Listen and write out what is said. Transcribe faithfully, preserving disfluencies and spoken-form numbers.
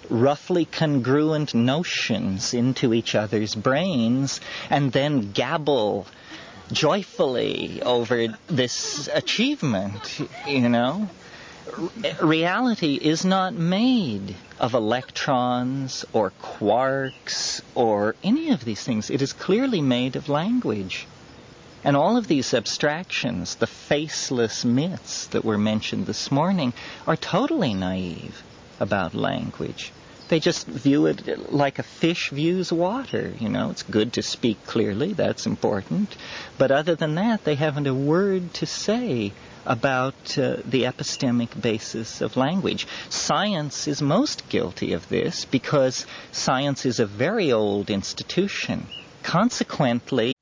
roughly congruent notions into each other's brains and then gabble joyfully over this achievement, you know. Reality is not made of electrons or quarks or any of these things. It is clearly made of language. And all of these abstractions, the faceless myths that were mentioned this morning, are totally naive about language. They just view it like a fish views water, you know. It's good to speak clearly, that's important. But other than that, they haven't a word to say about uh, the epistemic basis of language. Science is most guilty of this because science is a very old institution. Consequently,